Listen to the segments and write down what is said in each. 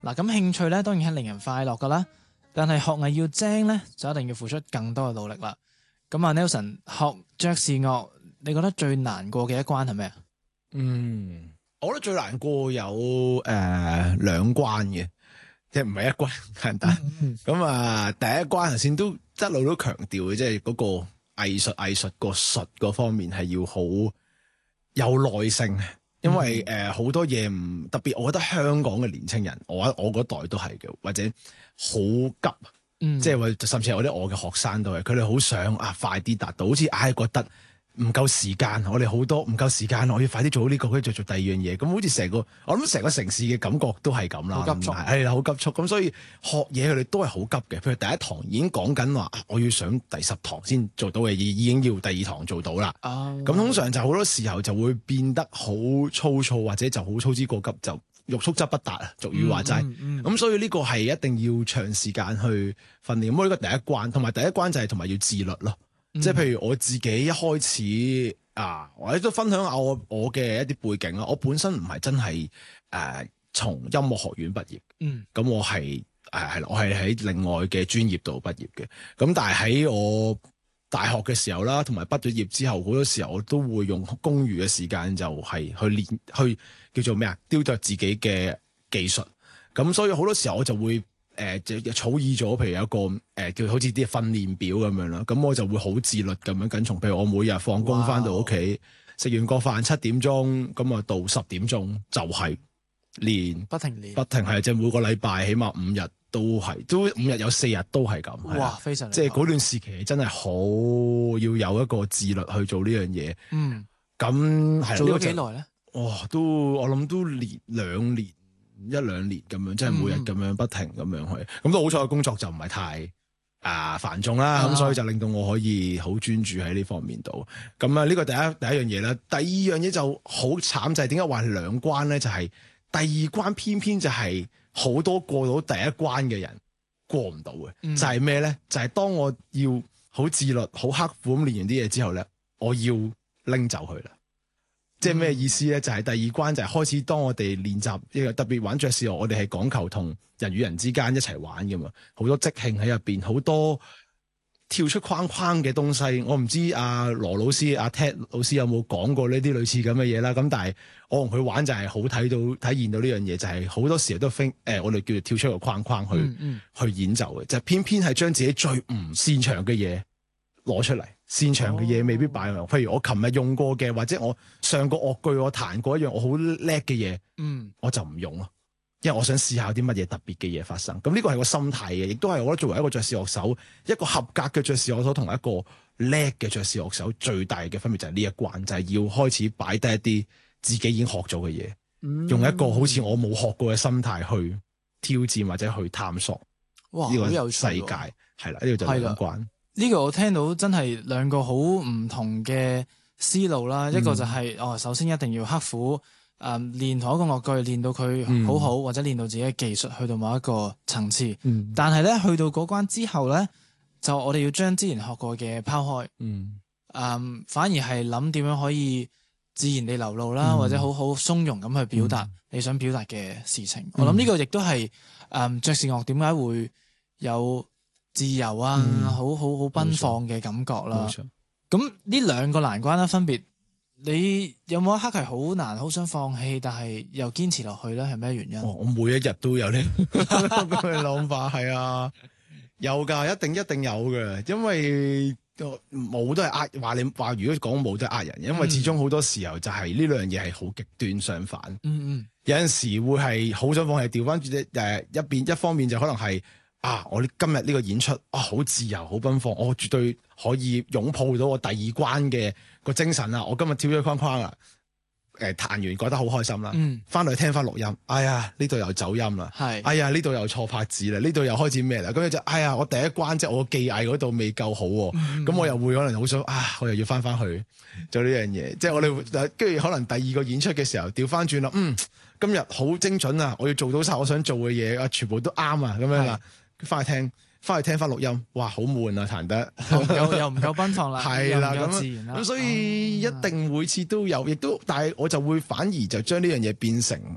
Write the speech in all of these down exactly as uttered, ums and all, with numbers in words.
嗱，咁興趣咧當然係令人快樂噶啦，但係學藝要精咧就一定要付出更多嘅努力啦。咁啊 Nelson 學爵士樂，你覺得最難過嘅一關係咩啊？ 嗯，我覺得最難過有誒、呃、兩關嘅，即係唔係一關簡單。咁啊、嗯，第一關頭先都一路都強調嘅，即係嗰個藝術藝術個術嗰方面係要好有耐性，因為誒好、呃、多嘢唔特別，我覺得香港嘅年青人，我我嗰代都係嘅，或者好急， 嗯、 即係或甚至係我啲我嘅學生都係，佢哋好想啊快啲達到，好似唉覺得唔夠時間，我哋好多唔夠時間，我要快啲做好呢、這個，跟住做做第二樣嘢，咁好似成個我諗成個城市嘅感覺都係咁啦， 好急促， 係啦，好急促，咁所以學嘢佢哋都係好急嘅。譬如第一堂已經講緊話，我要上第十堂先做到嘅嘢，已經要第二堂做到啦。咁、哦、通常就好多時候就會變得好粗糙，或者就好操之過急，就欲速則不達啊，俗語話齋。咁、嗯嗯嗯、所以呢個係一定要長時間去訓練。咁呢個第一關，同埋第一關就係同埋要自律咯。即係譬如我自己一開始啊，或者都分享下我我嘅一啲背景啦。我本身唔係真係誒從音樂學院畢業，嗯，咁我係誒係我係喺另外嘅專業度畢業嘅。咁但係喺我大學嘅時候啦，同埋畢咗業之後，好多時候我都會用公餘嘅時間就係去練去叫做咩啊，雕琢自己嘅技術。咁所以好多時候我就會。誒、呃、草擬咗，譬如有一個誒、呃、叫好似啲訓練表咁樣啦，咁我就會好自律咁樣跟從。譬如我每日放工翻到屋企，食完個飯七點鐘，咁啊到十點鐘就係練，不停練，不停係即係每個禮拜起碼五日都係，都五日有四日都係咁。哇，非常即係嗰段時期真係好要有一個自律去做呢樣嘢。嗯，咁係做咗幾耐咧？哇、哦，都我諗都年兩年。一兩年咁樣，即係每日咁樣不停咁樣去，咁、嗯、都好彩嘅工作就唔係太啊繁重啦，咁、啊、所以就令到我可以好專注喺呢方面度。咁啊，呢個第一第一樣嘢啦，第二樣嘢就好慘，就係點解話係兩關咧？就係、是、第二關偏偏就係好多過到第一關嘅人過唔到嘅，嗯、就係咩咧？就係、是、當我要好自律、好刻苦咁練完啲嘢之後咧，我要拎走佢啦。即係咩意思咧？就係、是、第二關就係開始，當我哋練習呢個特別玩爵士樂，我哋係講求同人與人之間一齊玩㗎嘛，好多即興喺入邊，好多跳出框框嘅東西。我唔知阿羅老師、阿 Ted 老師有冇講過呢啲類似咁嘅嘢啦。咁但係我同佢玩就係好睇到體現到呢樣嘢，就係、是、好多時候都 think 誒，我哋叫做跳出個框框去、嗯嗯、去演奏嘅，就係、偏偏係將自己最唔擅長嘅嘢攞出嚟。擅長嘅嘢未必擺入，譬如我琴日用過嘅，或者我上個樂句我彈過一樣我好叻嘅嘢，嗯，我就唔用咯，因為我想試下啲乜嘢特別嘅嘢發生。咁呢個係個心態嘅，亦都係我覺得作為一個爵士樂手，一個合格嘅爵士樂手同一個叻嘅爵士樂手最大嘅分別就係呢一關，就係、是、要開始擺低一啲自己已經學咗嘅嘢，嗯、用一個好似我冇學過嘅心態去挑戰或者去探索。哇！呢個世界係啦，呢、這個就係兩關。 呢個我聽到真係兩個好唔同嘅思路啦，嗯、一個就係、是、哦，首先一定要刻苦誒、呃、練同一個樂句，練到佢好好，嗯、或者練到自己嘅技術去到某一個層次。嗯、但係咧去到嗰關之後咧，就我哋要將之前學過嘅拋開，嗯、呃，反而係諗點樣可以自然地流露啦，嗯、或者好好鬆容咁去表達你想表達嘅事情。嗯、我諗呢個亦都係誒爵士樂點解會有自由啊，嗯、好好好奔放嘅感覺啦。咁呢兩個難關啦，分別你有冇一刻係好難，好想放棄，但係又堅持落去咧？係咩原因？ 哦、我每一日都有呢咁嘅諗法，係啊，有噶，一定一定有嘅，因為冇都係呃話你話，如果講冇都係呃人，因為始終好多時候就係呢兩樣嘢係好極端相反。嗯嗯，有陣時會係好想放棄，調翻轉誒一邊，一方面就可能係。啊！我今日呢個演出啊，好自由，好奔放，我絕對可以擁抱到我第二關嘅個精神啦！我今日跳咗框框啦，誒、呃、彈完覺得好開心啦，翻嚟、嗯、聽翻錄音，哎呀呢度又走音啦，係是，哎呀呢度又錯拍子啦，呢度又開始咩啦？咁樣就，哎呀我第一關即係我技藝嗰度未夠好，咁、嗯、我又會可能好想啊，我又要翻翻去做呢樣嘢，即係我哋跟住可能第二個演出嘅時候調翻轉啦，嗯，今日好精準啊，我要做到晒我想做嘅嘢啊，全部都啱啊，咁樣啦。翻去聽，翻去聽翻錄音，哇，好悶啊，彈得又又唔夠奔放啦， 係啦，咁自然啦， 咁所以一定每次都有，亦都，但係我就會反而就將呢樣嘢變成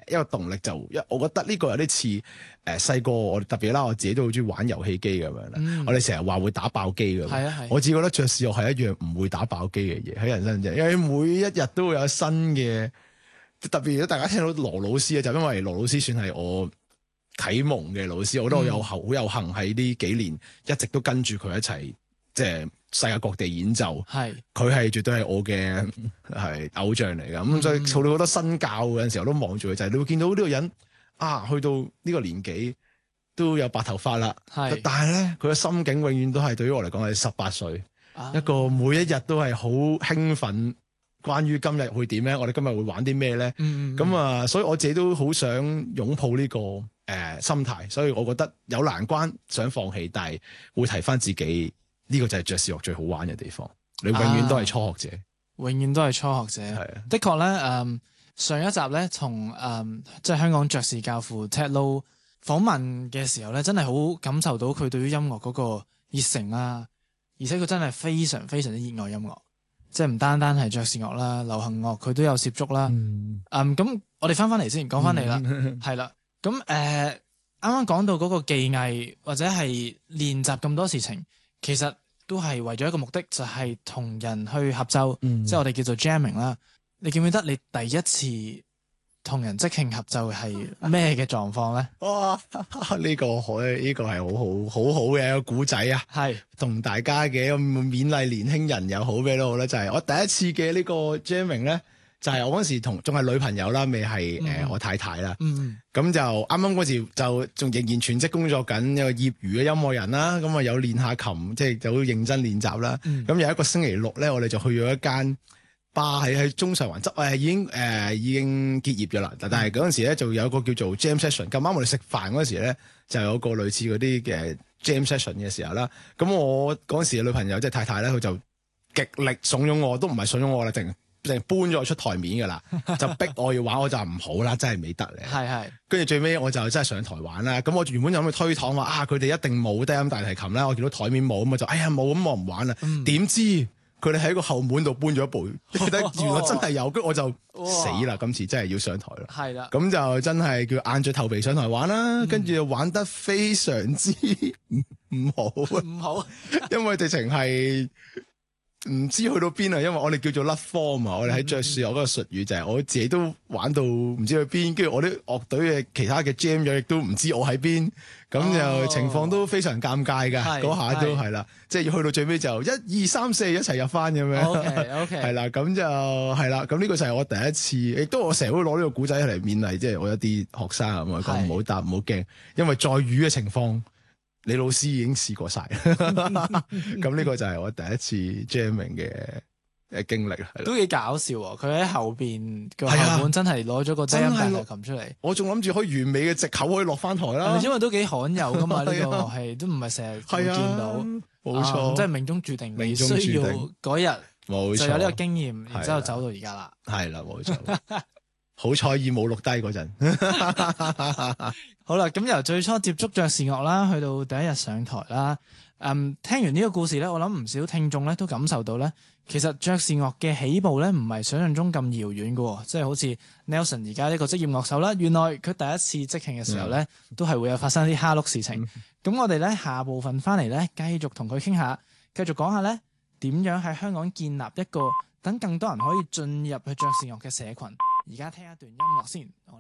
一個動力就，一我覺得呢個有啲似誒細個我哋特別啦，我自己都好中意玩遊戲機咁樣啦。嗯、我哋成日話會打爆機㗎嘛， 係啊係。 我自己覺得爵士樂係一樣唔會打爆機嘅嘢喺人生啫，因為每一日都會有新嘅。特別如果大家聽到羅老師啊，就因為羅老師算係我啟蒙嘅老師，我覺得我有好、嗯、有幸喺呢幾年一直都跟住佢一齊，即係世界各地演奏。係佢係絕對係我嘅係偶像嚟㗎。咁、嗯、所以儲到好多新教嗰陣時候，我都望住佢就係、是、你會見到呢個人啊，去到呢個年紀都有白頭髮啦。係，但係咧佢嘅心境永遠都係對於我嚟講係十八歲，啊、一個每一日都係好興奮。關於今日會點咧？我哋今日會玩啲咩咧？咁、嗯嗯、啊，所以我自己都好想擁抱呢、這個誒、呃、心態。所以我覺得有難關想放棄，但係會提翻自己呢、這個就係爵士樂最好玩嘅地方。你永遠都係初學者，啊、永遠都係初學者。係啊，的確咧，誒、嗯、上一集咧，同誒、嗯、即係香港爵士教父 Ted Lo 訪問嘅時候咧，真係好感受到佢對於音樂嗰個熱誠啊，而且佢真係非常非常之熱愛音樂。即係唔單單係爵士樂啦，流行樂佢都有涉足啦。嗯，咁、嗯、我哋翻翻嚟先，講翻嚟啦，係啦、嗯。咁誒，啱啱講到嗰個技藝或者係練習咁多事情，其實都係為咗一個目的，就係、是、同人去合奏，嗯、即係我哋叫做 jamming 啦。你記唔記得你第一次同人即興合奏係咩嘅狀況咧？哇！呢、這個可呢、這個係好好好好嘅一個古仔啊！係同大家嘅勉勵年輕人又好咩都好咧，就係、是、我第一次嘅呢個 jamming 咧，就係、是、我嗰時同仲係女朋友啦，未係誒我太太啦。嗯，咁就啱啱嗰時就仲仍然全職工作緊，一個業餘嘅音樂人啦。咁啊有練下琴，即係就好認真練習啦。咁、嗯、有一個星期六咧，我哋就去咗一間巴喺喺中上環執誒已經誒、呃、已經結業咗啦，但係嗰陣時咧就有一個叫做 jam session，咁啱我哋食飯嗰時咧就有個類似嗰啲嘅 jam session 嘅時候啦。咁我嗰陣時嘅女朋友即係太太咧，佢就極力慫恿我，都唔係慫恿我啦，淨淨搬咗我出台面噶啦，就逼我要玩，我就唔好啦，真係未得咧。係係。跟住最尾我就真係上台玩啦。咁我原本有咁去推搪話啊，佢哋一定冇低音大提琴啦。我見到台面冇咁我就哎呀冇，咁我唔玩啦。點、嗯、知？佢哋喺個後門度搬咗一步，原來真係有，跟住我就死啦！今次真係要上台啦，係啦，咁就真係叫硬着頭皮上台玩啦，跟住、嗯、玩得非常之唔好啊，唔好，因為直情係唔知去到邊啊，因為我哋叫做甩 form 啊，我哋喺爵士樂嗰個術語就係我自己都玩到唔知去邊，跟住我啲樂隊嘅其他嘅 jam 友亦都唔知我喺邊。咁就情況都非常尷尬㗎，嗰、哦、下都係啦，即係要去到最尾就一二三四一齊入翻咁樣。OK OK，係啦，咁就係啦，咁呢個就係我第一次，亦都我成日會攞呢個古仔嚟勉勵，即、就、係、是、我一啲學生咁啊，講唔好答，唔好驚，因為在雨嘅情況，你老師已經試過晒。咁呢個就係我第一次 jamming 嘅誒經歷啦，都幾搞笑喎！佢喺後邊個後門真係攞咗個低音大提琴出嚟，我仲諗住可以完美嘅藉口可以落翻台啦。因為都幾罕有噶嘛，呢個樂器都唔係成日會見到，冇錯，即係命中注定，命中注定嗰日冇錯就有呢個經驗，然之後走到而家啦。係啦，冇錯。好彩意冇錄低嗰陣。好啦，咁由最初接觸爵士樂啦，去到第一日上台啦。嗯，聽完呢個故事咧，我諗唔少聽眾咧都感受到咧，其實爵士樂嘅起步咧唔係想象中咁遙遠嘅，即係好似 Nelson 而家呢個職業樂手啦，原來佢第一次即興嘅時候咧，嗯、都係會有發生啲蝦碌事情。咁、嗯、我哋咧下部分翻嚟咧，繼續同佢傾下，繼續講下咧點樣喺香港建立一個等更多人可以進入去爵士樂嘅社群。而家聽一段音樂先。我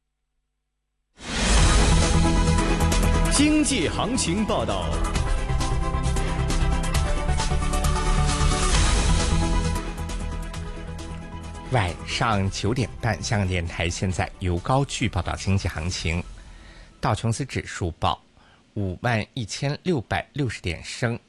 哋經濟行情報道。 晚上九點半，香港電台現在由高炬報道經濟行情。道瓊斯指數報五萬一千六百六十點，升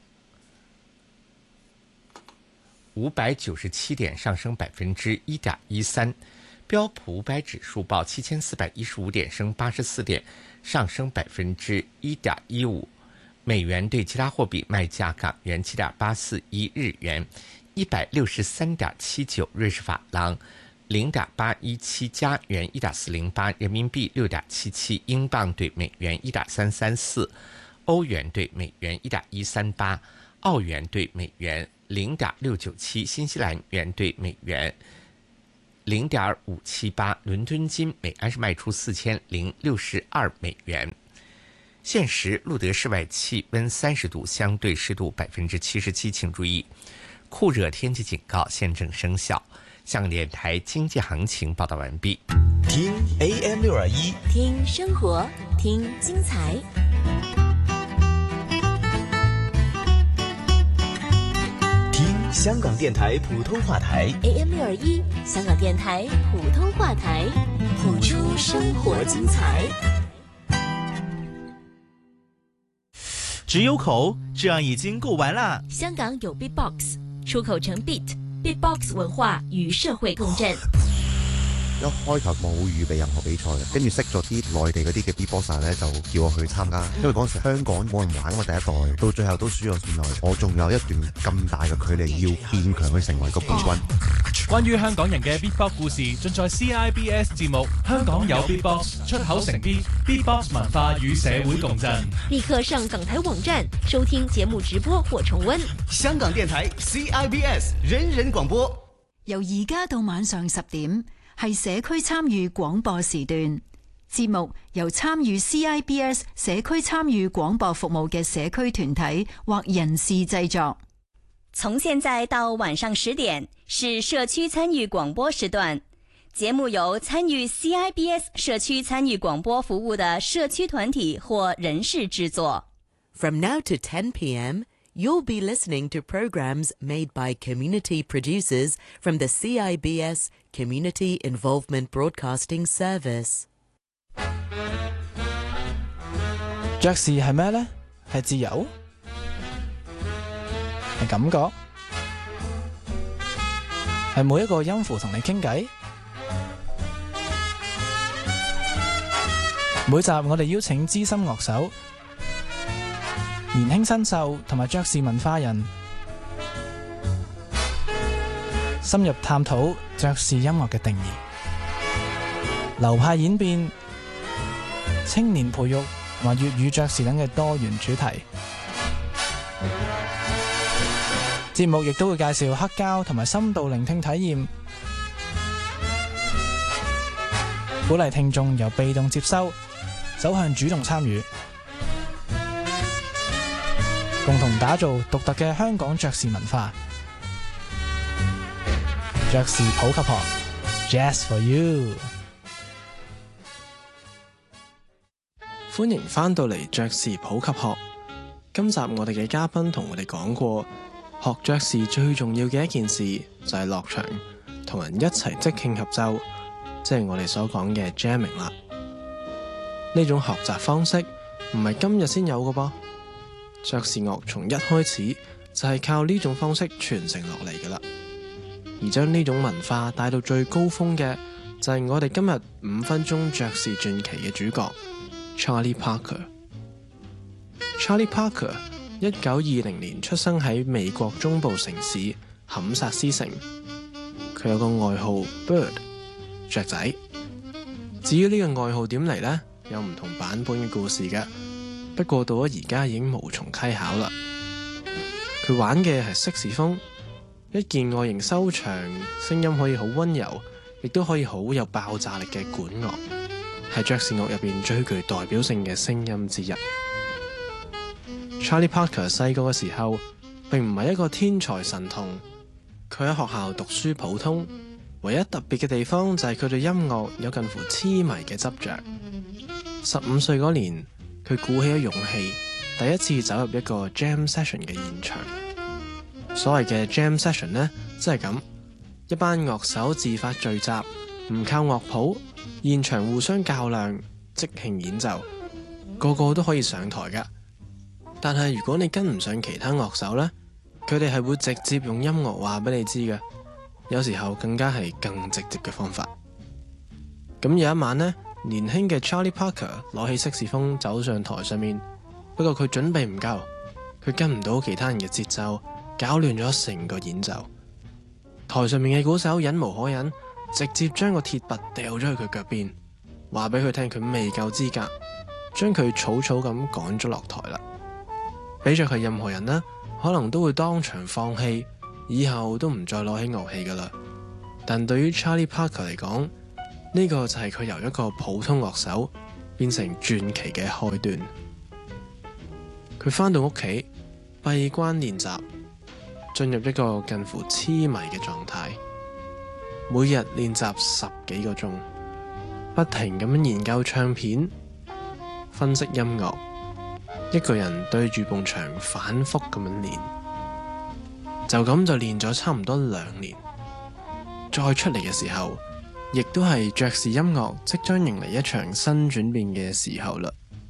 五百九十七點，上升百分之一點一三。標普五百指數報七千四百一十五點，升八十四點，上升百分之一點一五。美元對其他貨幣賣價：港元七點八四一，日元一百六十三點七九，瑞士法郎零點八一七，加元一點四零八，人民幣六點七七，英鎊對美元一點三三四，歐元對美元一點一三八，澳元對美元零點六九七，新西蘭元對美元零點五七八，倫敦金每安士賣出四千零六十二美元。現時錄得室外氣溫三十度，相對濕度百分之七十七，請注意酷熱天氣警告現正生效。香港電台經濟行情報道完畢。 聽 A M 六二一， 聽生活，聽精彩。 聽香港電台普通話台 A M 六二一，香港電台普通話台，譜出生活精彩。 只有口，這樣已經夠玩啦。 香港有 Beatbox， 出口成 Beat。Beatbox 文化與社會共振。 一開頭冇預備任何比賽嘅，跟住識咗啲內地嗰啲嘅 beatboxer 咧，就叫我去參加。因為嗰時香港冇人玩，我第一代到最後都輸咗線內，我仲有一段咁大嘅距離要變強去成為個冠軍。 關於香港人嘅 Beatbox 故事，盡在 C I B S 節目《香港有 Beatbox》，出口成 Beat Beatbox 文化與社會共振。 立刻上港台網站收聽節目直播或重溫。 香港電台 C I B S 人人廣播， 由而家到晚上十點。係社區參與廣播時段，節目由參與 C I B S 社區參與廣播服務嘅社區團體或人士製作。 從現在到晚上十點是社區參與廣播時段，節目由參與 C I B S 社區參與廣播服務的社區團體或人士製作。 From now to ten p.m. You'll be listening to programs made by community producers from the C I B S Community Involvement Broadcasting Service. 爵士係咩呢？係自由？係感覺？係每一個音符同你傾偈？每集我哋邀請資深樂手、年輕新秀同埋爵士文化人，深入探討爵士音樂嘅定義、流派演變、青年培育同埋粵語爵士等嘅多元主題。節目亦都會介紹黑膠同埋深度聆聽體驗，鼓勵聽眾由被動接收走向主動參與，共同打造獨特嘅香港爵士文化。爵士普及學 Jazz for You， 歡迎翻到嚟爵士普及學。今集我哋嘅嘉賓同我哋講過，學爵士最重要嘅一件事就係落場同人一齊即興合奏，即係我哋所講嘅 jamming 啦。呢種學習方式唔係今日先有嘅噃，爵士樂從一開始就係靠呢種方式傳承落嚟嘅啦。而將呢種文化帶到最高峰嘅，就係我哋今日五分鐘爵士傳奇嘅主角 Charlie Parker。Charlie Parker 一九二零年出生喺美國中部城市坎薩斯城，佢有個外號 Bird 雀仔。至於呢個外號點嚟呢？有唔同版本嘅故事嘅，不過到咗而家已經無從稽考啦。佢玩嘅係色士風，一件外形修長、聲音可以好溫柔，亦都可以好有爆炸力嘅管樂，係爵士樂入邊最具代表性嘅聲音之一。Charlie Parker 細個嘅時候並唔係一個天才神童，佢喺學校讀書普通，唯一特別嘅地方就係佢對音樂有近乎痴迷嘅執着。十五歲嗰年，佢鼓起咗勇氣，第一次走入一個 jam session 嘅現場。所謂嘅 jam session 呢，即係咁，一班樂手自發聚集，唔靠樂譜，現場互相較量，即興演奏，個個都可以上台㗎。但係如果你跟唔上其他樂手呢，佢哋係會直接用音樂話俾你知嘅，有時候更加係更直接嘅方法。咁有一晚呢，年輕嘅 Charlie Parker 攞起色士風走上台上面，不過佢準備唔夠，佢跟唔到其他人嘅節奏，搞亂咗成個演奏。台上面嘅鼓手忍無可忍，直接將個鐵拔掉咗去佢腳邊，話俾佢聽佢未夠資格，將佢草草咁趕咗落台啦。俾着佢任何人呢，可能都會當場放棄，以後都唔再攞起樂器噶啦。 但對於 Charlie Parker 嚟講，呢個就係佢由一個普通樂手變成傳奇嘅開端。佢返到屋企閉關練習，進入一個近乎痴迷嘅狀態，每日練習十幾個鐘，不停咁樣研究唱片、分析音樂，一個人對住埲牆反覆咁樣練，就咁就練咗差唔多兩年。再出嚟嘅時候，亦都係爵士音樂即將迎嚟一場新轉變嘅時候啦。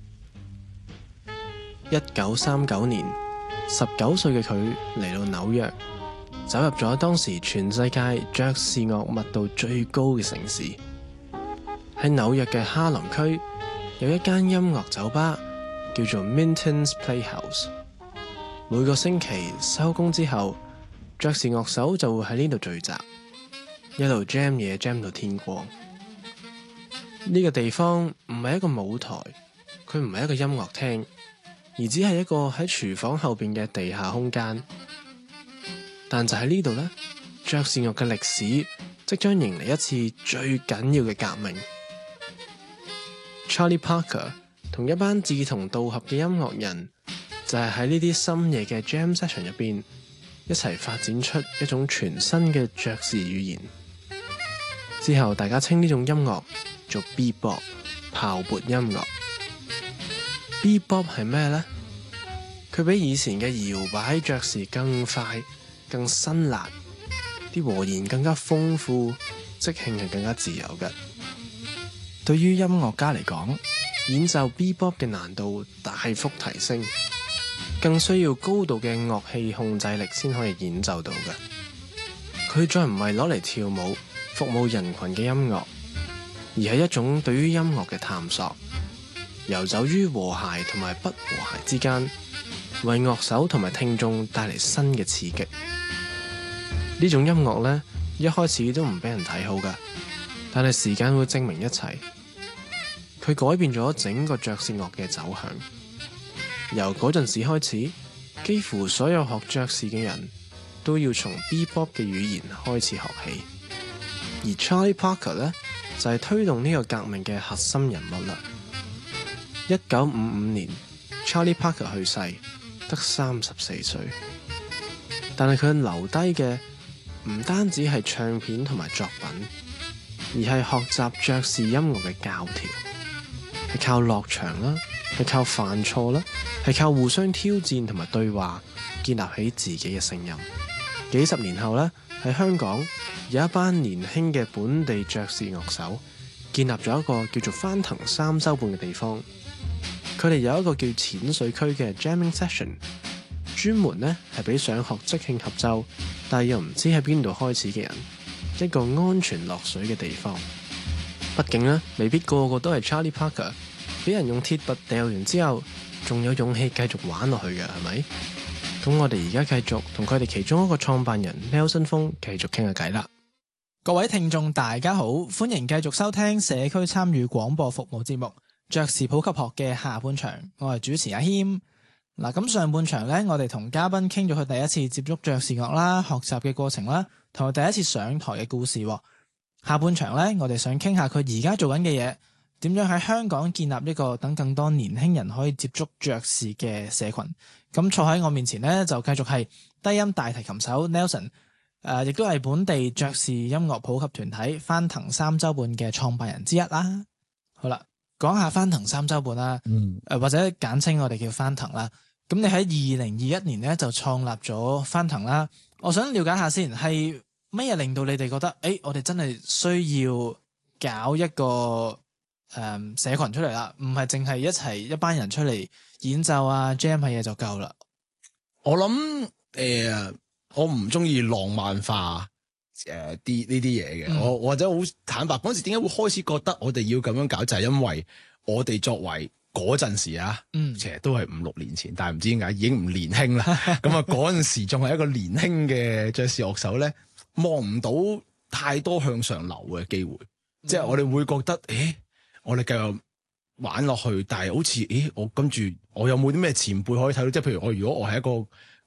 一九三九年，十九歲嘅佢嚟到紐約，走入咗當時全世界爵士樂密度最高嘅城市。喺紐約嘅哈林區有一間音樂酒吧叫做 Minton's Playhouse。每個星期收工之後，爵士樂手就會喺呢度聚集，一路 jam 嘢 jam 到天光。呢個地方唔係一個舞台，佢唔係一個音樂廳，而只係一個喺廚房後邊嘅地下空間。但就喺呢度呢，爵士樂嘅歷史即將迎嚟一次最緊要嘅革命。Charlie Parker 同一班志同道合嘅音樂人，就係喺呢啲深夜嘅 jam session 入邊，一齊發展出一種全新嘅爵士語言。之後大家稱呢種音樂做 Bebop 炮撥音樂。Bebop 係咩呢？佢比以前嘅搖擺爵士更快、更辛辣，啲和弦更加豐富，即興係更加自由嘅。對於音樂家嚟講，演奏 Bebop 嘅難度大幅提升，更需要高度嘅樂器控制力先可以演奏到嘅。佢再唔係攞嚟跳舞服務人群嘅音樂，而係一種對於音樂嘅探索，遊走於和諧同埋不和諧之間，為樂手同埋聽眾帶嚟新嘅刺激。呢種音樂呢，一開始都唔俾人睇好㗎，但係時間會證明一切。佢改變咗整個爵士樂嘅走向。由嗰陣時開始，幾乎所有學爵士嘅人都要從 Bebop 嘅語言開始學起。而 Charlie Parker 呢，就係推動呢個革命嘅核心人物啦。一九五五年 Charlie Parker 去世，得三十四歲，但係佢留低嘅唔單止係唱片同埋作品，而係學習爵士音樂嘅教條，係靠落場啦，係靠犯錯啦，係靠互相挑戰同埋對話建立起自己嘅聲音。幾十年後呢，喺香港有一班年輕嘅本地爵士樂手建立咗一個叫做翻騰三周半嘅地方。佢哋有一個叫淺水區嘅 jamming session， 專門呢係俾想學即興合奏但又唔知喺邊度開始嘅人一個安全落水嘅地方。畢竟呢，未必個個都係 Charlie Parker， 俾人用鐵拔掉完之後仲有勇氣繼續玩落去嘅，係咪？咁我哋而家繼續同佢哋其中一個創辦人 Nelson 峰繼續傾下偈啦。 各位聽眾大家好，歡迎繼續收聽社區參與廣播服務節目爵士普及學嘅下半場，我係主持阿謙。嗱，咁上半場呢，我哋同嘉賓傾咗佢第一次接觸爵士樂啦，學習嘅過程啦，同埋第一次上台嘅故事。下半場呢，我哋想傾下佢而家做緊嘅嘢，點樣喺香港建立一個等更多年輕人可以接觸爵士嘅社群。咁坐喺我面前呢，就繼續係低音大提琴手 Nelson， 誒、呃，亦都係本地爵士音樂普及團體翻騰三周半嘅創辦人之一啦。好啦，講下翻騰三周半啦，嗯，誒或者簡稱我哋叫翻騰啦。咁你喺二零二一年咧就創立咗翻騰啦。我想了解下先，係乜嘢令到你哋覺得，誒、欸，我哋真係需要搞一個誒、嗯、社群出嚟啦，唔係淨係一齊一班人出嚟演奏啊 jam 下嘢就夠啦。 我諗誒、呃，我唔中意浪漫化誒啲呢啲嘢嘅。呃嗯、我或者好坦白，嗰陣時點解會開始覺得我哋要咁樣搞，就係、是、因為我哋作為嗰陣時啊，嗯、其實都係五六年前，但係唔知點解已經唔年輕啦。咁啊，嗰陣時仲係一個年輕嘅爵士樂手咧，望唔到太多向上流嘅機會，嗯、即係我哋會覺得，誒，我哋繼續玩落去，但係好似，誒，我跟住我有冇啲咩前輩可以睇到？即係譬如我如果我係一個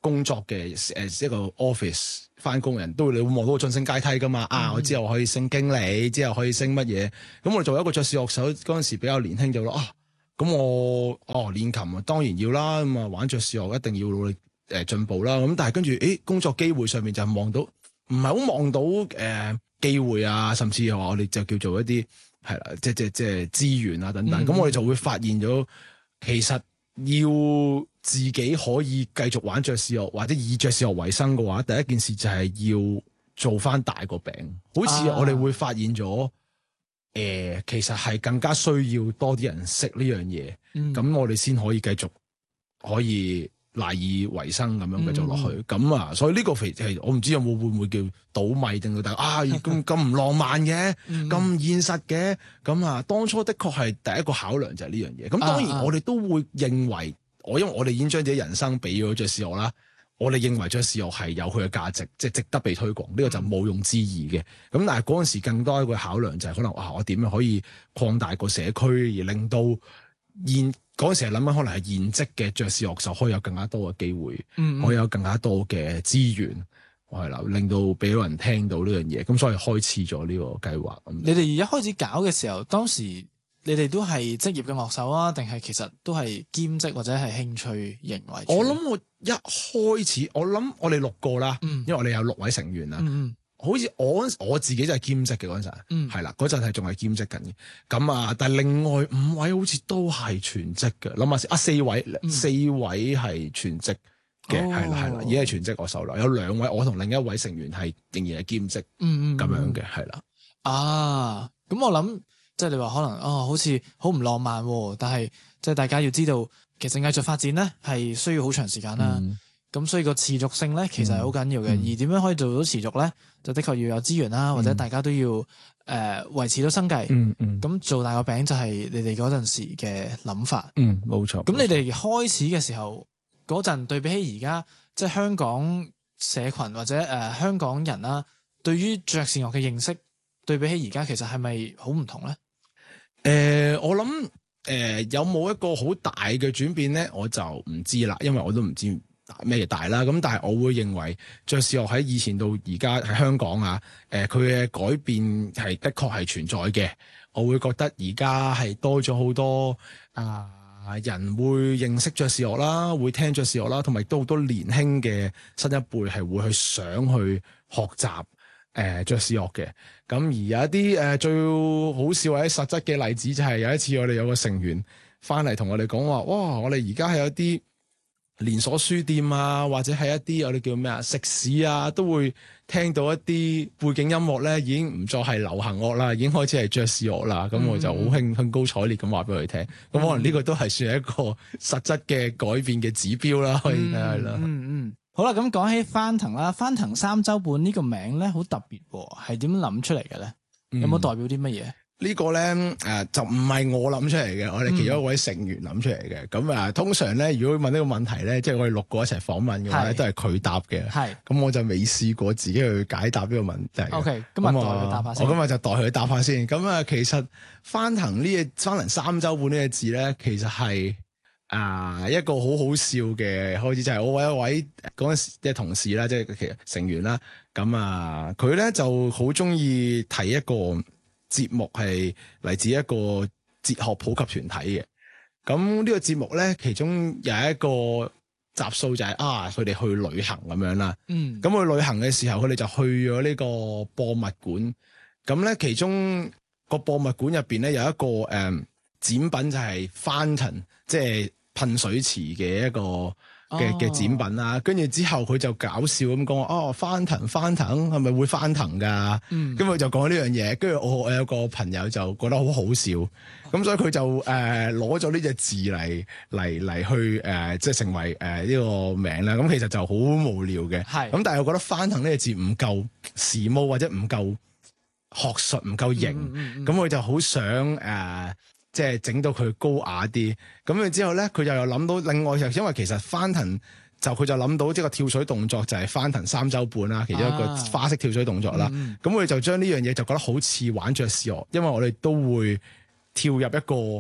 工作嘅誒一個 office 翻工人都會你會望到個晉升階梯噶嘛。嗯、啊，我之後可以升經理，之後可以升乜嘢？咁我哋作為一個爵士樂手嗰陣時比較年輕就咯啊，咁我哦練琴啊當然要啦，咁啊玩爵士樂一定要努力誒進步啦。咁但係跟住誒工作機會上面就望到唔係好望到誒、呃、機會啊，甚至話我哋就叫做一啲係啦，即即即係資源啊等等。咁、嗯、我哋就會發現咗其實要自己可以繼續玩爵士樂或者以爵士樂為生嘅話，第一件事就係要做翻大個餅。好似我哋會發現咗，誒、呃，其實係更加需要多啲人識呢樣嘢，咁、嗯、我哋先可以繼續可以賴以為生咁樣繼續落去。咁、嗯、啊，所以呢個肥係我唔知有冇會唔會叫倒米定到大啊咁咁唔浪漫嘅，咁、嗯、現實嘅。咁啊，當初的確係第一個考量就係呢樣嘢。咁當然我哋都會認為。我因為我哋已經將自己人生俾咗爵士樂啦，我哋認為爵士樂係有佢嘅價值，即係值得被推廣，呢、這個就毋庸置疑嘅。咁但係嗰陣時更多一個考量就係可能啊，我點樣可以擴大個社區，而令到現嗰陣時係諗緊可能係現職嘅爵士樂手可以有更加多嘅機會，嗯嗯可以有更加多嘅資源，係啦，令到俾到人聽到呢樣嘢。咁所以開始咗呢個計劃。 你哋一開始搞嘅時候，當時。你哋都係職業嘅樂手啊，定係其實都係兼職或者係興趣型為主？ 我諗我一開始，我諗我哋六個啦，嗯、因為我哋有六位成員啦。嗯嗯好似我我自己就係兼職嘅嗰陣，係啦、嗯，嗰陣係仲係兼職緊嘅。咁啊，但係另外五位好似都係全職嘅。諗下先，啊四位，嗯、四位係全職嘅，係啦係啦，已經係全職樂手啦。有兩位我同另一位成員係仍然係兼職，嗯嗯咁樣嘅，係啦。啊， 咁我諗。即係你話可能哦，好似好唔浪漫，但係即係大家要知道，其實藝術發展咧係需要好長時間啦。咁、嗯、所以個持續性咧其實係好緊要嘅。嗯、而點樣可以做到持續咧，就的確要有資源啦，嗯、或者大家都要誒維、呃、持到生計。咁、嗯嗯、做大個餅就係你哋嗰陣時嘅諗法。 嗯，冇錯。 咁你哋開始嘅時候嗰陣對比起而家，即係香港社群或者誒、呃、香港人啦，對於爵士樂嘅認識，對比起而家，其實係咪好唔同咧？ 誒、呃，我諗誒、呃、有冇一個好大嘅轉變咧，我就唔知啦，因為我都唔知咩嘢大啦。咁但係我會認為爵士樂喺以前到而家喺香港啊，誒佢嘅改變係的確係存在嘅。我會覺得而家係多咗好多啊、呃、人會認識爵士樂啦，會聽爵士樂啦，同埋都好多年輕嘅新一輩係會去想去學習。誒爵士樂嘅，咁而有一啲誒、呃、最好笑或者實質嘅例子就係有一次我哋有個成員翻嚟同我哋講話，哇！我哋而家係有啲連鎖書店啊，或者係一啲我哋叫咩啊食肆啊，都會聽到一啲背景音樂咧，已經唔再係流行樂啦，已經開始係爵士樂啦。咁、嗯、我就好興興高采烈咁話俾佢聽。咁、嗯、可能呢個都係算係一個實質嘅改變嘅指標啦，可以睇下啦。 嗯嗯。好啦，咁講起翻騰啦，翻騰三周半呢個名咧好特別，係點諗出嚟嘅咧？嗯、有冇代表啲乜嘢？ 呢個咧誒、呃、就唔係我諗出嚟嘅，我哋其中一位成員諗出嚟嘅。咁啊、嗯，通常咧如果問呢個問題咧，即係我哋六個一齊訪問嘅話咧，是都係佢答嘅。係咁我就未試過自己去解答呢個問題。O K，今日代佢答下先。我今日就代佢答下先。咁啊，其實翻騰呢個翻騰三周半呢個字咧，其實係。啊，一個好好笑嘅開始就係我一位嗰陣時即係同事啦，即係其實成員啦。咁啊，佢咧就好中意睇一個節目，係嚟自一個哲學普及團體嘅。咁呢個節目咧，其中有一個集數就係、是、啊，佢哋去旅行咁樣啦。嗯。咁去旅行嘅時候，佢哋就去咗呢個博物館。咁咧，其中個博物館入邊咧有一個誒、嗯、展品就係 fountain，即係噴水池嘅一個嘅嘅、oh. 展品啦，跟住之後佢就搞笑咁講，哦，翻騰翻騰係咪會翻騰噶？咁佢、mm. 就講呢樣嘢，跟住我我有個朋友就覺得好好笑，咁、oh. 所以佢就誒攞咗呢隻字嚟嚟嚟去誒、呃、即係成為誒呢、呃這個名啦。咁其實就好無聊嘅，係咁是，但係我覺得翻騰呢隻字唔夠時髦或者唔夠學術唔夠型，咁佢、mm hmm. 就好想誒。呃即係整到佢高雅啲，咁然之後咧，佢又又諗到另外，因為其實翻騰就佢就諗到即係個跳水動作就係翻騰三周半啦，其中一個花式跳水動作啦。咁佢、啊嗯、就將呢樣嘢就覺得好似玩爵士樂，因為我哋都會跳入一個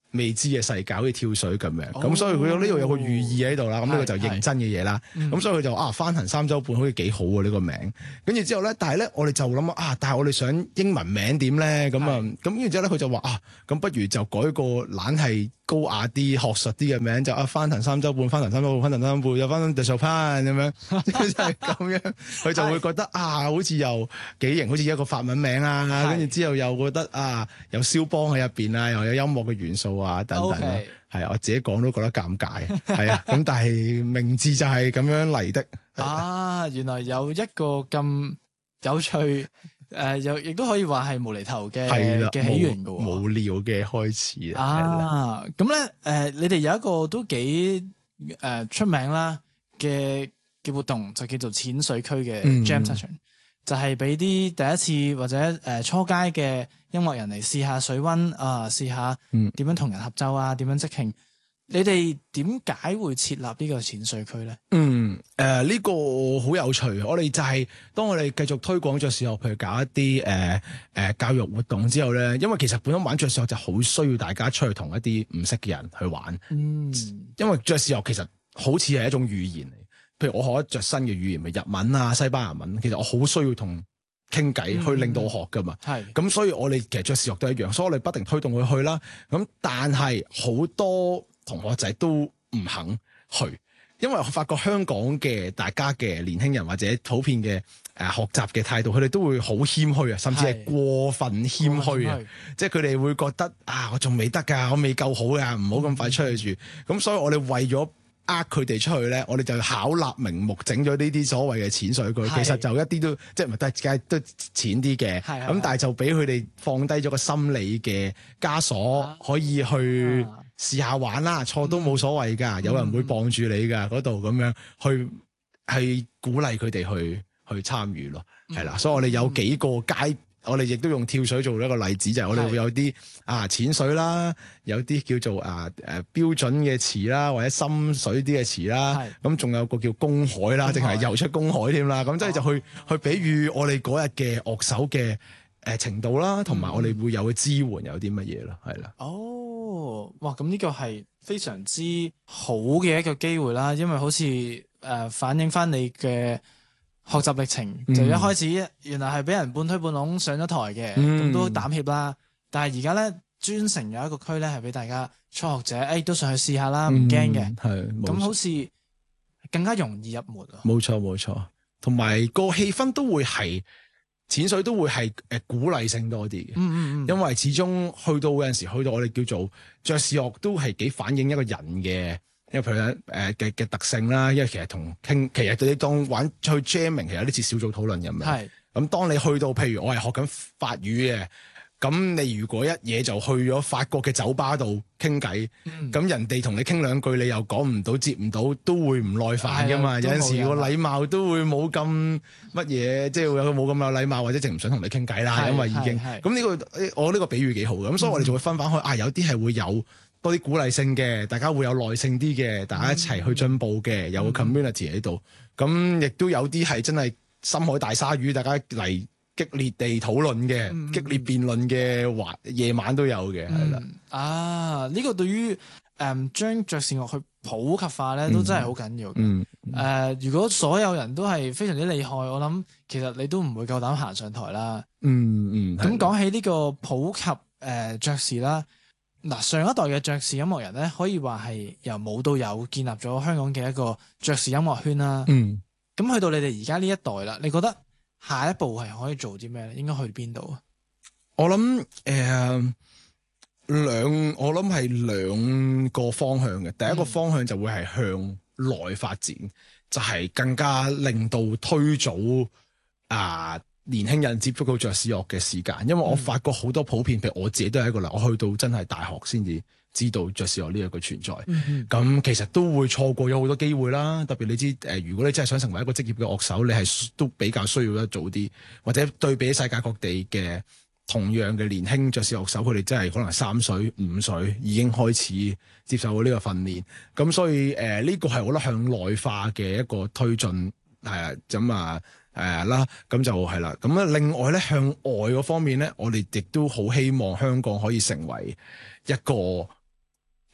未知嘅世界，好似跳水咁樣。咁、 哦、 所以佢呢度有個寓意喺度啦。咁呢個就認真嘅嘢啦。咁、 嗯、 所以佢就啊翻騰三週半好似幾好喎呢個名。跟住之後咧，但係咧我哋就諗啊，但係我哋想英文名點咧？咁啊，咁跟住之後咧佢就話啊，咁不如就改個懶係高雅啲、學術啲嘅名，就啊翻騰三週半、翻騰三週半、翻騰三週半，又翻騰 The Chopin 咁樣，就係咁樣。佢就會覺得啊，好似又幾型，好似一個法文名啊。跟住之後又覺得啊，有肖邦喺入邊啊，又有音樂嘅元素啊，等等。係、okay. 啊，我自己講都覺得尷尬。係啊，咁但係名字就係咁樣嚟的。 啊，原來有一個咁有趣，誒、呃，又亦都可以話係無厘頭嘅嘅起源噶， 無聊嘅開始啊。咁咧，誒、呃，你哋有一個都幾誒、呃、出名啦嘅嘅活動，就叫做淺水區嘅 Jam Session。嗯，就係俾啲第一次或者誒、呃、初階嘅音樂人嚟試下水溫啊，試下點樣同人合奏啊，點樣即興。你哋點解會設立呢個淺水區咧？ 嗯，誒、呃、呢、這個好有趣。我哋就係、是、當我哋繼續推廣爵士樂，譬如搞一啲誒誒教育活動之後咧，因為其實本身玩爵士樂就好需要大家出去同一啲唔識嘅人去玩。嗯，因為爵士樂其實好似係一種語言嚟。譬如我學一隻新嘅語言，咪日文啊、西班牙文，其實我好需要同傾偈去令到我學噶嘛。係、嗯，咁所以我哋其實爵士樂都一樣，所以我哋不停推動佢去啦。咁但係好多同學仔都唔肯去，因為我發覺香港嘅大家嘅年輕人或者普遍嘅誒、呃、學習嘅態度，佢哋都會好謙虛啊，甚至係過分謙虛啊。即係佢哋會覺得啊，我仲未得㗎，我未夠好㗎，唔好咁快出去住。咁、嗯、所以我哋為咗呃佢哋出去咧，我哋就巧立名目整咗呢啲所謂嘅淺水區，其實就一啲都即係唔係都係都淺啲嘅，咁但係就俾佢哋放低咗個心理嘅枷鎖、啊，可以去試下玩啦，錯都冇所謂㗎、嗯，有人會傍住你㗎嗰度咁樣去係鼓勵佢哋去去參與咯，係、嗯、啦，所以我哋有幾個階。我哋亦都用跳水做一個例子，就係、是、我哋會有啲啊淺水啦，有啲叫做啊誒、啊、標準嘅詞啦，或者深水啲嘅詞啦，咁仲有個叫公海啦，淨係游出公海添啦，咁即係就去去比喻我哋嗰日嘅樂手嘅誒程度啦，同埋我哋會有嘅支援有啲乜嘢咯，係啦。 哦，哇！咁呢個係非常之好嘅一個機會啦，因為好似誒、呃、反映翻你嘅學習歷程、嗯、就一開始原來係俾人半推半拱上咗台嘅，咁、嗯、都膽怯啦。但係而家咧專程有一個區咧係俾大家初學者，誒、哎、都上去試下啦，唔驚嘅。係，咁好似更加容易入門啊。冇錯冇錯，同埋個氣氛都會係淺水都會係誒鼓勵性多啲嘅。嗯嗯嗯，因為始終去到有陣時去到我哋叫做爵士樂都係幾反映一個人嘅。因為譬如誒嘅嘅特性啦，因為其實同傾，其實你當玩去 jamming，其實有啲似小組討論咁樣。係。咁當你去到，譬如我係學緊法語嘅，咁你如果一嘢就去咗法國嘅酒吧度傾偈，咁、嗯、人哋同你傾兩句，你又講唔到、接唔到，都會唔耐煩噶嘛。有陣時個禮貌都會冇咁乜嘢，即係會有冇咁有禮貌，或者淨唔想同你傾偈啦，因為已經。咁呢、呢個我呢個比喻幾好嘅，咁所以我哋就會分翻開、嗯、啊，有啲係會有多啲鼓勵性嘅，大家會有耐性啲嘅，大家一齊去進步嘅、嗯，有個 community 喺度。咁、嗯、亦都有啲係真係深海大鯊魚，大家嚟激烈地討論嘅、嗯，激烈辯論嘅，話夜晚都有嘅，係、嗯、啦。啊，呢、呢個對於誒將爵士樂去普及化咧，都真係好緊要嘅。誒、嗯嗯呃，如果所有人都係非常之厲害，我諗其實你都唔會夠膽行上台啦。嗯嗯。咁講起呢個普及誒、呃、爵士啦。嗱，上一代嘅爵士音樂人咧，可以話係由冇到有建立咗香港嘅一個爵士音樂圈啦。嗯，咁去到你哋而家呢一代啦，你覺得下一步係可以做啲咩咧？應該去邊度啊？我諗誒兩，我諗係兩個方向嘅。第一個方向就會係向內發展，嗯、就係、是、更加令到推早啊。呃年輕人接觸到爵士樂嘅時間，因為我發覺好多普遍，譬如我自己都係一個啦，我去到真係大學先至知道爵士樂呢一個存在。咁、嗯、其實都會錯過咗好多機會啦。特別你知誒、呃，如果你真係想成為一個職業嘅樂手，你係都比較需要得早啲，或者對比世界各地嘅同樣嘅年輕爵士樂手，佢哋真係可能三歲、五歲已經開始接受到呢個訓練。咁所以誒，呢、呃這個係我覺得向內化嘅一個推進係咁啊。誒啦，咁就係啦。咁啊，另外咧，向外嗰方面咧，我哋亦都好希望香港可以成為一個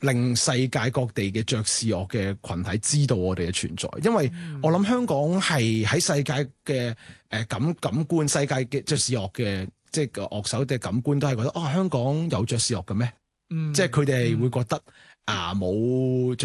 令世界各地嘅爵士樂嘅群體知道我哋嘅存在，因為我諗香港係喺世界嘅誒感感官，世界嘅爵士樂嘅即係個樂手嘅感官都係覺得啊、哦，香港有爵士樂嘅咩？嗯、即係佢哋會覺得啊冇。